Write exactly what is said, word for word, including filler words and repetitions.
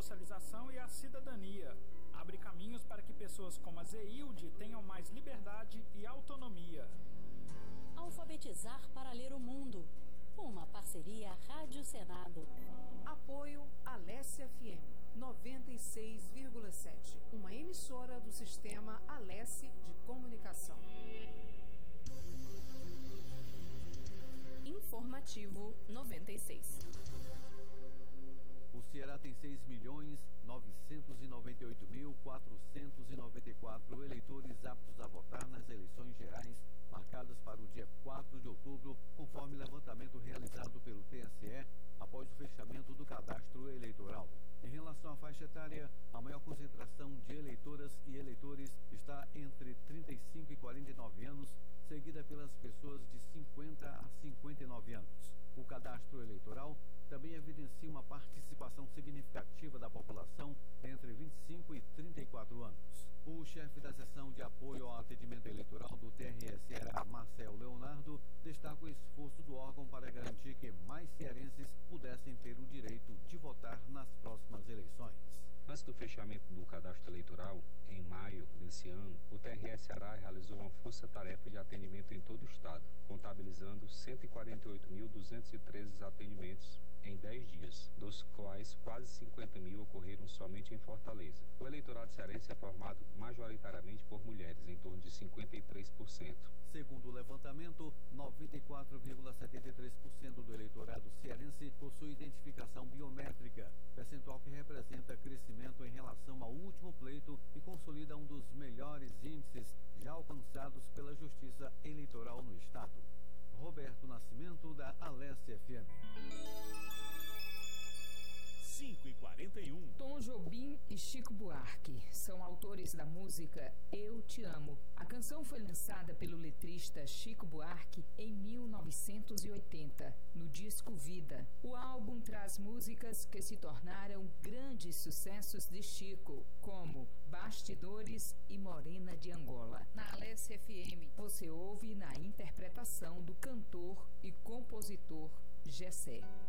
socialização e a cidadania. Abre caminhos para que pessoas como a Zeilde tenham mais liberdade e autonomia. Alfabetizar para ler o mundo. Uma parceria Rádio Senado. Apoio Alesse F M noventa e seis vírgula sete, uma emissora do sistema Alesse de comunicação. Informativo noventa e seis. O Ceará tem seis milhões novecentos e noventa e oito mil quatrocentos e noventa e quatro eleitores aptos a votar nas eleições gerais marcadas para o dia quatro de outubro, conforme levantamento realizado pelo T S E após o fechamento do cadastro eleitoral. Em relação à faixa etária, a maior concentração de eleitoras e eleitores está entre trinta e cinco e quarenta e nove anos, seguida pelas pessoas de cinquenta a cinquenta e nove anos. O cadastro eleitoral também evidencia uma participação significativa da população entre vinte e cinco e trinta e quatro anos. O chefe da seção de apoio ao atendimento eleitoral do T R E Ceará, Marcel Leonardo, destaca o esforço do órgão para garantir que mais cearenses pudessem ter o direito de votar nas próximas eleições. Antes do fechamento do cadastro eleitoral, em maio desse ano, o T R E Ceará realizou uma força-tarefa de atendimento em todo o estado, contabilizando cento e quarenta e oito mil duzentos e treze atendimentos em dez dias, dos quais quase cinquenta mil ocorreram somente em Fortaleza. O eleitorado cearense é formado majoritariamente por mulheres, em torno de cinquenta e três por cento. Segundo o levantamento, noventa e quatro vírgula setenta e três por cento do eleitorado cearense possui identificação biométrica, percentual que representa crescimento em relação ao último pleito e consolida um dos melhores índices já alcançados pela Justiça Eleitoral no Estado. Roberto Nascimento, da Alesse F M. cinco e quarenta e um. Tom Jobim e Chico Buarque são autores da música Eu Te Amo. A canção foi lançada pelo letrista Chico Buarque em mil novecentos e oitenta, no disco Vida. O álbum traz músicas que se tornaram grandes sucessos de Chico, como Bastidores e Morena de Angola. Na Alesse F M, você ouve na interpretação do cantor e compositor Gessé.